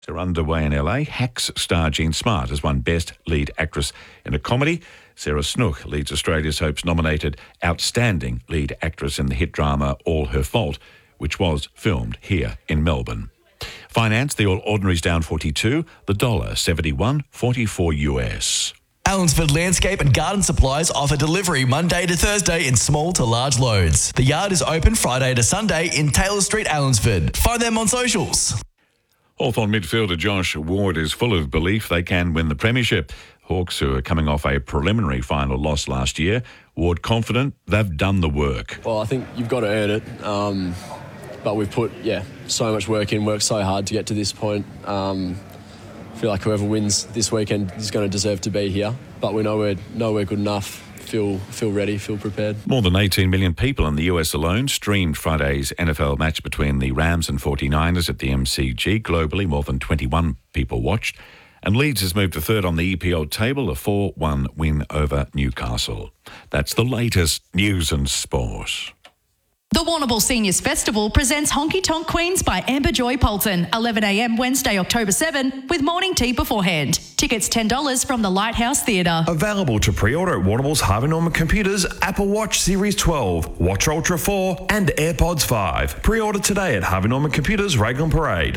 Are underway in LA. Hacks star Jean Smart has won Best Lead Actress in a Comedy. Sarah Snook leads Australia's Hope's nominated Outstanding Lead Actress in the hit drama All Her Fault, which was filmed here in Melbourne. Finance, the All Ordinary's down 42, the dollar 71.44 US. Allensford Landscape and Garden Supplies offer delivery Monday to Thursday in small to large loads. The yard is open Friday to Sunday in Taylor Street, Allensford. Find them on socials. Hawthorn midfielder Josh Ward is full of belief they can win the premiership. Hawks, who are coming off a preliminary final loss last year, Ward confident they've done the work. Well, I think you've got to earn it, but we've put so much work in, worked so hard to get to this point. I feel like whoever wins this weekend is going to deserve to be here, but we know we're good enough. Feel ready, feel prepared. More than 18 million people in the US alone streamed Friday's NFL match between the Rams and 49ers at the MCG. Globally, more than 21 people watched. And Leeds has moved to third on the EPL table, a 4-1 win over Newcastle. That's the latest news and sport. The Warrnambool Seniors Festival presents Honky Tonk Queens by Amber Joy Poulton, 11am Wednesday, October 7, with morning tea beforehand. Tickets $10 from the Lighthouse Theatre. Available to pre-order at Warrnambool's Harvey Norman Computers, Apple Watch Series 12, Watch Ultra 4 and AirPods 5. Pre-order today at Harvey Norman Computers, Raglan Parade.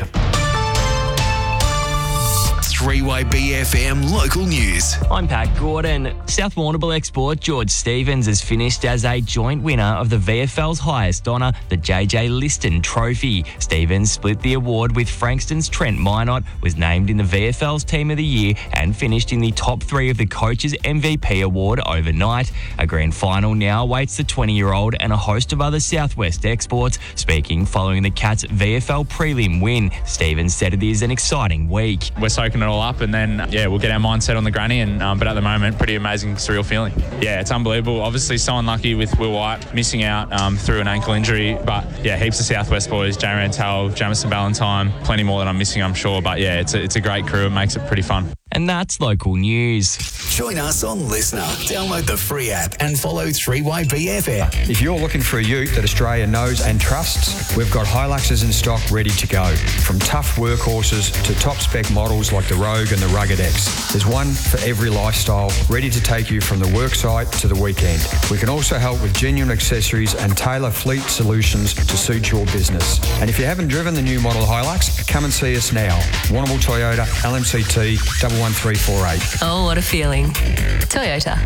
3YBFM local news. I'm Pat Gordon. South Warrnambool export George Stevens has finished as a joint winner of the VFL's highest honour, the JJ Liston Trophy. Stevens split the award with Frankston's Trent Minot, was named in the VFL's Team of the Year and finished in the top 3 of the Coaches MVP award overnight. A grand final now awaits the 20-year-old and a host of other Southwest exports. Speaking following the Cats VFL prelim win, Stevens said it is an exciting week. We're soaking it all up and then we'll get our mindset on the granny but at the moment pretty amazing, surreal feeling. It's unbelievable. Obviously so unlucky with Will White missing out through an ankle injury, but heaps of Southwest boys, Jay Rantel, Jamison Ballantyne, plenty more that I'm missing I'm sure, but it's a great crew. It makes it pretty fun. And that's local news. Join us on Listener. Download the free app and follow 3YBFM. If you're looking for a ute that Australia knows and trusts, we've got Hiluxes in stock ready to go. From tough workhorses to top spec models like the Rogue and the Rugged X. There's one for every lifestyle, ready to take you from the worksite to the weekend. We can also help with genuine accessories and tailor fleet solutions to suit your business. And if you haven't driven the new model Hilux, come and see us now. Warrnambool Toyota, LMCT 11348. Oh, what a feeling. Toyota.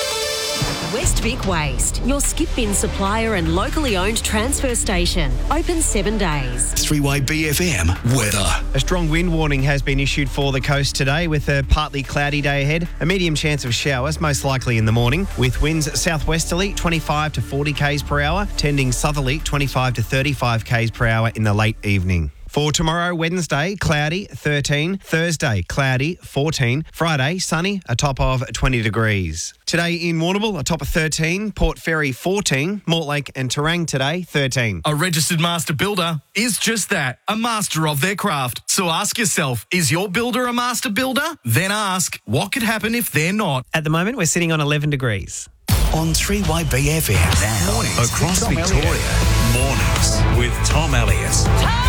West Vic Waste, your skip bin supplier and locally owned transfer station. Open 7 days. 3YBFM weather. A strong wind warning has been issued for the coast today with a partly cloudy day ahead. A medium chance of showers, most likely in the morning, with winds southwesterly 25 to 40 k's per hour, tending southerly 25 to 35 k's per hour in the late evening. For tomorrow, Wednesday, cloudy, 13. Thursday, cloudy, 14. Friday, sunny, a top of 20 degrees. Today in Warrnambool, a top of 13. Port Fairy, 14. Mortlake and Terang today, 13. A registered master builder is just that, a master of their craft. So ask yourself, is your builder a master builder? Then ask, what could happen if they're not? At the moment, we're sitting on 11 degrees. On 3YBFM now. Mornings across Victoria. Mornings with Tom Elliott.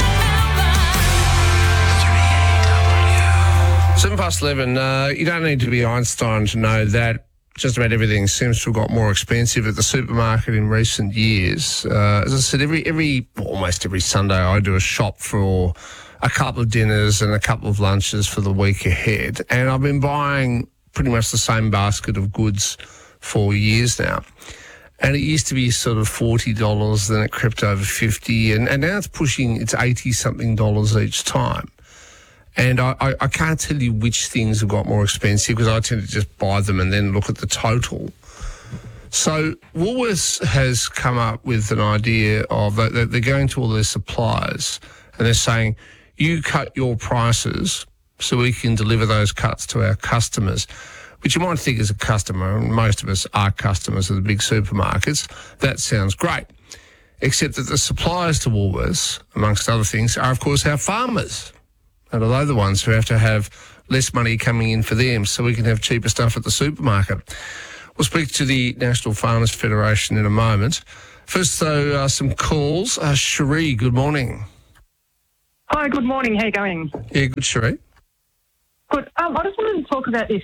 11. You don't need to be Einstein to know that just about everything seems to have got more expensive at the supermarket in recent years. As I said, almost every Sunday I do a shop for a couple of dinners and a couple of lunches for the week ahead. And I've been buying pretty much the same basket of goods for years now. And it used to be sort of $40, then it crept over $50, and now it's $80-something each time. And I can't tell you which things have got more expensive because I tend to just buy them and then look at the total. So Woolworths has come up with an idea of that they're going to all their suppliers and they're saying, you cut your prices so we can deliver those cuts to our customers, which you might think as a customer, and most of us are customers of the big supermarkets. That sounds great. Except that the suppliers to Woolworths, amongst other things, are of course our farmers. And are they the ones who have to have less money coming in for them so we can have cheaper stuff at the supermarket? We'll speak to the National Farmers Federation in a moment. First, though, some calls. Cherie, good morning. Hi, good morning. How are you going? Yeah, good, Sheree. Good. I just wanted to talk about this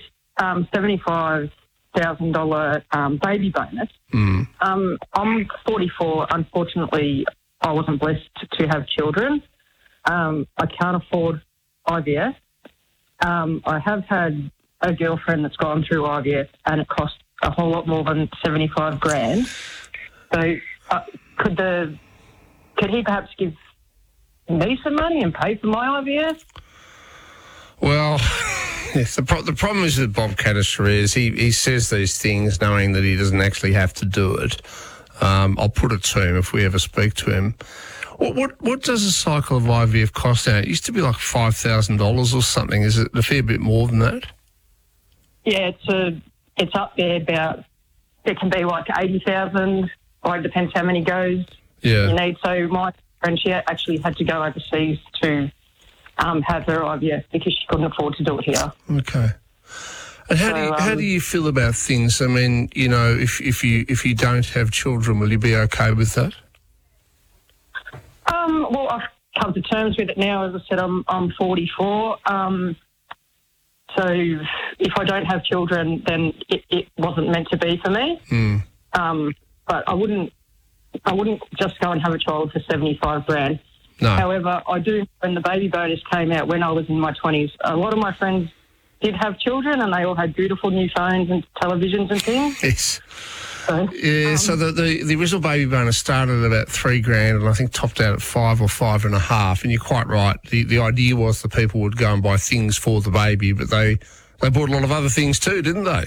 $75,000 baby bonus. I'm 44. Unfortunately, I wasn't blessed to have children. I can't afford IVF. I have had a girlfriend that's gone through IVF, and it cost a whole lot more than $75,000. So, could he perhaps give me some money and pay for my IVF? Well, yes, the problem is with Bob Canister is he says these things knowing that he doesn't actually have to do it. I'll put it to him if we ever speak to him. What does a cycle of IVF cost now? It used to be like $5,000 or something. Is it a fair bit more than that? Yeah, it's up there about, it can be like 80,000, or it depends how many goes you need. So my friend, she actually had to go overseas to have her IVF because she couldn't afford to do it here. Okay. And how do you feel about things? I mean, you know, if you don't have children, will you be okay with that? Well, I've come to terms with it now. As I said, I'm 44. So if I don't have children, then it wasn't meant to be for me. But I wouldn't just go and have a child for $75,000. No. However, I do, when the baby bonus came out when I was in my 20s, a lot of my friends did have children, and they all had beautiful new phones and televisions and things. Yes. So the original baby bonus started at about $3,000 and I think topped out at $5,000 or $5,500. And you're quite right. The idea was that people would go and buy things for the baby, but they bought a lot of other things too, didn't they?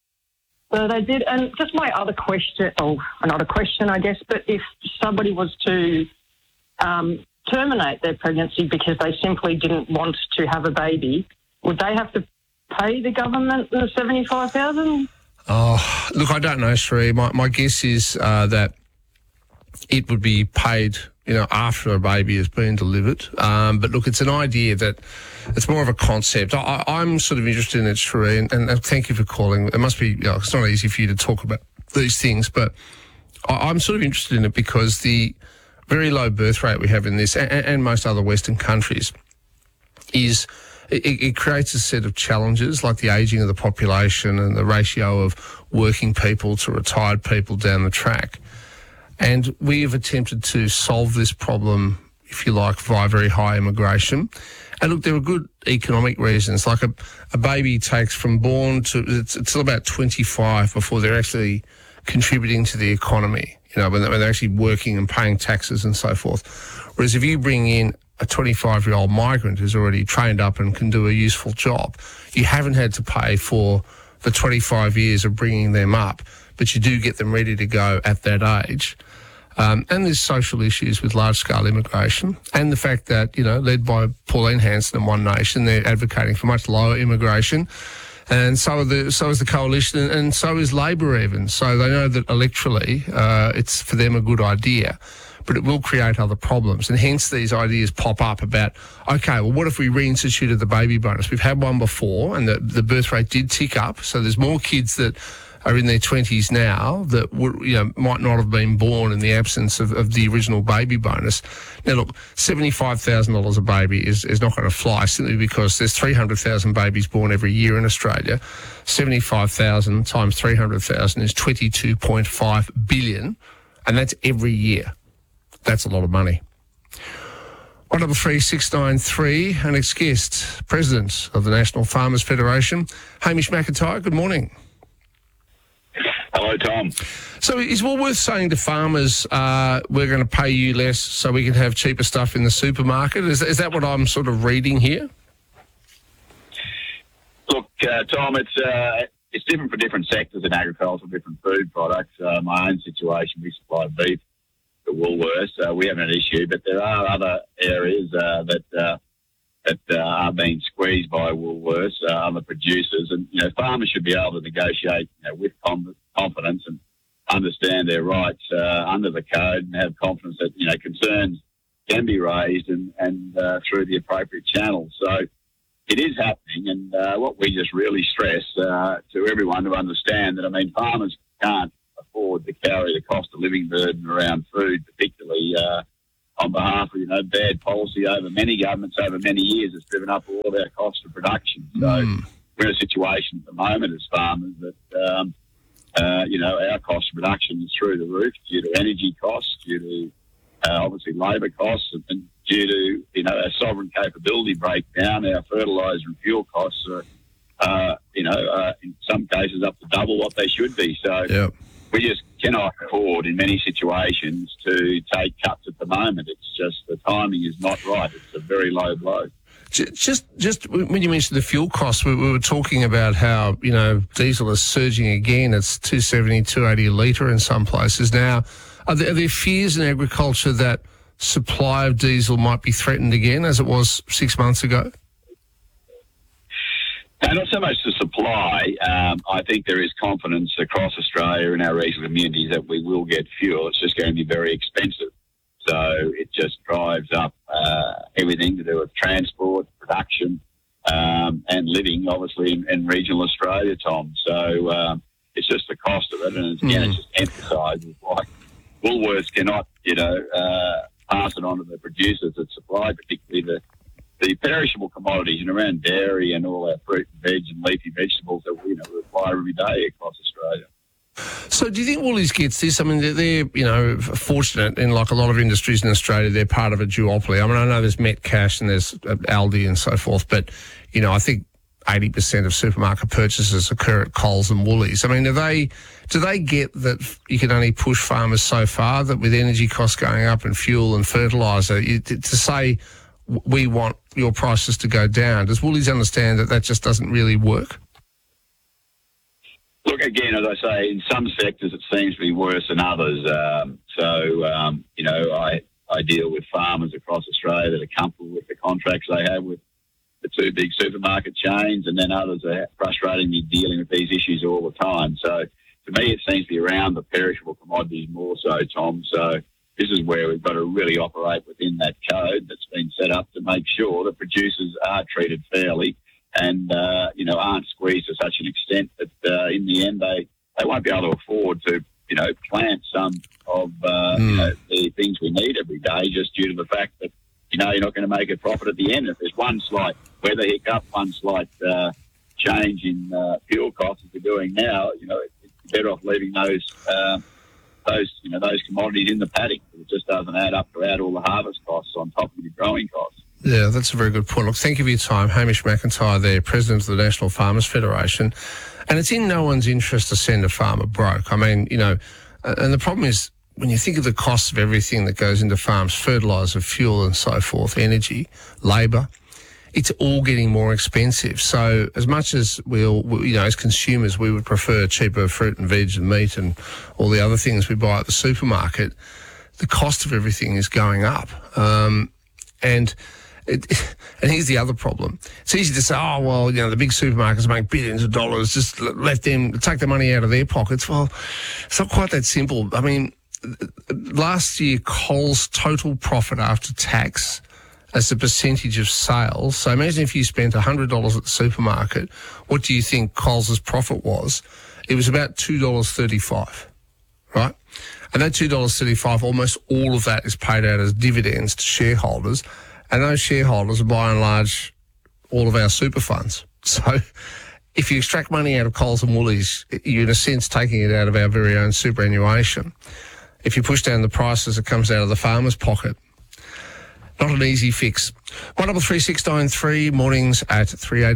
So they did. And just my other question, another question, I guess, but if somebody was to terminate their pregnancy because they simply didn't want to have a baby, would they have to pay the government the $75,000? Oh, look, I don't know, Sheree. My guess is that it would be paid, after a baby has been delivered. But look, it's an idea that it's more of a concept. I'm sort of interested in it, Sheree, and thank you for calling. It must be, it's not easy for you to talk about these things, but I'm sort of interested in it because the very low birth rate we have in this and most other Western countries is it creates a set of challenges like the ageing of the population and the ratio of working people to retired people down the track. And we have attempted to solve this problem, if you like, via very high immigration. And look, there are good economic reasons. Like a baby takes from born to it's about 25 before they're actually contributing to the economy, when they're actually working and paying taxes and so forth. Whereas if you bring in a 25-year-old migrant who's already trained up and can do a useful job, you haven't had to pay for the 25 years of bringing them up, but you do get them ready to go at that age. And there's social issues with large-scale immigration and the fact that, led by Pauline Hanson and One Nation, they're advocating for much lower immigration. And so is the coalition, and so is Labor even. So they know that electorally it's for them a good idea, but it will create other problems. And hence these ideas pop up about, okay, well, what if we reinstituted the baby bonus? We've had one before, and the birth rate did tick up. So there's more kids that are in their 20s now that would, might not have been born in the absence of the original baby bonus. Now, look, $75,000 a baby is not going to fly simply because there's 300,000 babies born every year in Australia. 75,000 times 300,000 is 22.5 billion, and that's every year. That's a lot of money. 133693, our next guest, President of the National Farmers Federation, Hamish McIntyre. Good morning. Hello, Tom. So is Woolworths saying to farmers, we're going to pay you less so we can have cheaper stuff in the supermarket? Is that what I'm sort of reading here? Look, Tom, it's different for different sectors in agriculture, different food products. My own situation, we supply beef to Woolworths. We haven't an issue, but there are other areas that are being squeezed by Woolworths, other producers, and farmers should be able to negotiate with confidence and understand their rights under the code and have confidence that concerns can be raised and through the appropriate channels. So it is happening, and what we just really stress to everyone to understand that farmers can't afford to carry the cost of living burden around food, particularly on behalf of, bad policy over many governments over many years has driven up all of our costs of production. So we're in a situation at the moment as farmers that, our cost of production is through the roof due to energy costs, due to obviously labour costs, and due to, our sovereign capability breakdown. Our fertiliser and fuel costs are, in some cases up to double what they should be. So we just cannot afford in many situations to take cuts at the moment. It's just the timing is not right. It's a very low blow. Just when you mentioned the fuel costs, we were talking about how, diesel is surging again. It's $2.70, $2.80 a litre in some places now. Are there fears in agriculture that supply of diesel might be threatened again as it was 6 months ago? No, not so much the supply. I think there is confidence across Australia in our regional communities that we will get fuel. It's just going to be very expensive. So it just drives up everything to do with transport, production, and living, obviously, in regional Australia, Tom. So it's just the cost of it. And again, it just emphasises why Woolworths cannot, pass it on to the producers that supply, particularly the perishable commodities and around dairy and all our fruit and veg and leafy vegetables that we require every day across Australia. So do you think Woolies gets this? I mean, they're fortunate in, like a lot of industries in Australia, they're part of a duopoly. I mean, I know there's Metcash and there's Aldi and so forth, but, I think 80% of supermarket purchases occur at Coles and Woolies. I mean, do they get that you can only push farmers so far, that with energy costs going up and fuel and fertiliser, to say we want your prices to go down, does Woolies understand that just doesn't really work? Look, again, as I say, in some sectors it seems to be worse than others. I deal with farmers across Australia that are comfortable with the contracts they have with the two big supermarket chains, and then others are frustratingly dealing with these issues all the time. So to me, it seems to be around the perishable commodities more so, Tom. So this is where we've got to really operate within that code that's been set up to make sure that producers are treated fairly and, aren't squeezed to such an extent that in the end they won't be able to afford to, plant some of the things we need every day just due to the fact that, you're not going to make a profit at the end. If there's one slight weather hiccup, one slight change in fuel costs as we're doing now, it's better off leaving those commodities in the paddock. It just doesn't add up to add all the harvest costs on top of your growing costs. Yeah, that's a very good point. Look, thank you for your time. Hamish McIntyre there, President of the National Farmers Federation. And it's in no one's interest to send a farmer broke. I mean, and the problem is when you think of the cost of everything that goes into farms, fertiliser, fuel and so forth, energy, labour, it's all getting more expensive. So as much as as consumers, we would prefer cheaper fruit and veg and meat and all the other things we buy at the supermarket, the cost of everything is going up. And here's the other problem. It's easy to say, the big supermarkets make billions of dollars, just let them take the money out of their pockets. Well, it's not quite that simple. I mean, last year, Coles' total profit after tax as a percentage of sales. So imagine if you spent $100 at the supermarket, what do you think Coles' profit was? It was about $2.35, right? And that $2.35, almost all of that is paid out as dividends to shareholders. And those shareholders are by and large all of our super funds. So if you extract money out of Coles and Woolies, you're in a sense taking it out of our very own superannuation. If you push down the prices, it comes out of the farmer's pocket. Not an easy fix. 133693, mornings at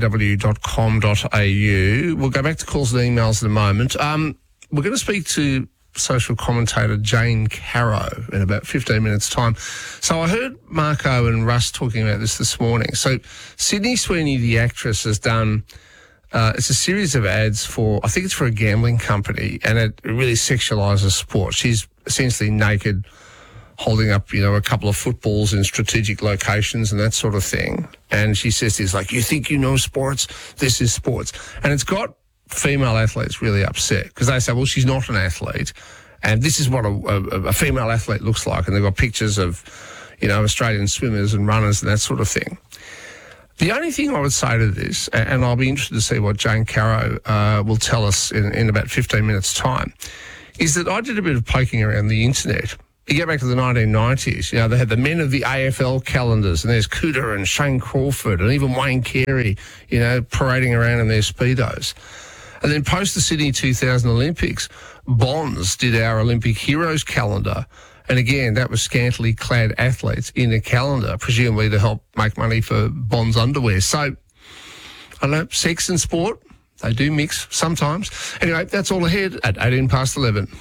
3aw.com.au. We'll go back to calls and emails in a moment. We're going to speak to social commentator Jane Caro in about 15 minutes' time. So I heard Marco and Russ talking about this morning. So Sydney Sweeney, the actress, has done it's a series of ads for, I think it's for a gambling company, and it really sexualises sport. She's essentially naked, holding up, a couple of footballs in strategic locations and that sort of thing. And she says things like, you think you know sports? This is sports. And it's got female athletes really upset because they say, well, she's not an athlete. And this is what a female athlete looks like. And they've got pictures of, Australian swimmers and runners and that sort of thing. The only thing I would say to this, and I'll be interested to see what Jane Caro will tell us in about 15 minutes' time, is that I did a bit of poking around the internet You get back to the 1990s, they had the men of the AFL calendars, and there's Cooter and Shane Crawford and even Wayne Carey, parading around in their Speedos. And then post the Sydney 2000 Olympics, Bonds did our Olympic Heroes calendar. And again, that was scantily clad athletes in a calendar, presumably to help make money for Bonds underwear. So, I don't know, sex and sport, they do mix sometimes. Anyway, that's all ahead at 11:11.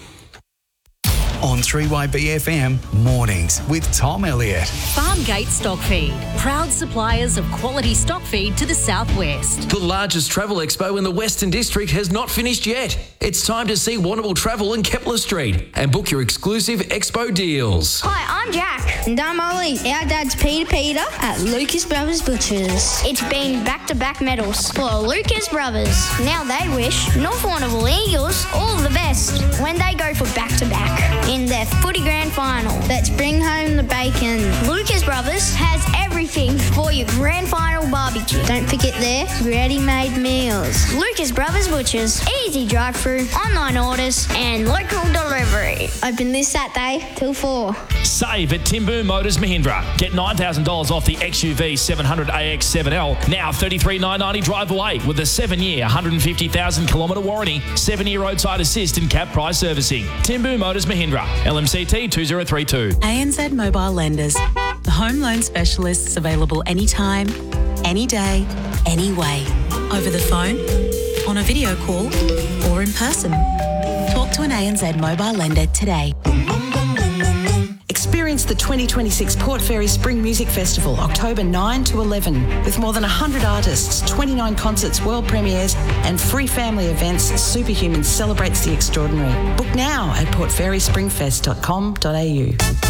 On 3YBFM Mornings with Tom Elliott. Farmgate Stock Feed, proud suppliers of quality stock feed to the southwest. The largest travel expo in the Western District has not finished yet. It's time to see Warrnambool Travel in Kepler Street and book your exclusive expo deals. Hi, I'm Jack. And I'm Ollie. Our dad's Peter at Lucas Brothers Butchers. It's been back-to-back medals for Lucas Brothers. Now they wish North Warrnambool Eagles all the best when they go for back-to-back in their footy grand final. Let's bring home the bacon. Lucas Brothers has everything for your grand final barbecue. Don't forget their ready-made meals. Lucas Brothers Butchers. Easy drive-through, online orders, and local delivery. Open this Saturday till 4. Save at Tim Boom Motors Mahindra. Get $9,000 off the XUV 700 AX7L. Now $33,990 drive away with a 7-year, 150,000 kilometre warranty, 7-year roadside assist and cap price servicing. Tim Boom Motors Mahindra. LMCT 2032. ANZ Mobile Lenders. The home loan specialists available anytime, any day, any way. Over the phone, on a video call, or in person. Talk to an ANZ Mobile Lender today. Experience the 2026 Port Fairy Spring Music Festival, October 9 to 11. With more than 100 artists, 29 concerts, world premieres and free family events, Superhuman celebrates the extraordinary. Book now at portfairyspringfest.com.au.